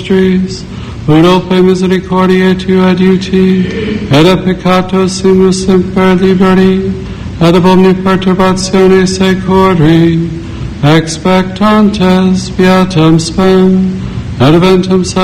mysteries, Udope misericordiae tu adiuti, et a peccato simus semper liberi, et ab omni perturbatione securi, expectantes beatam spem, et eventum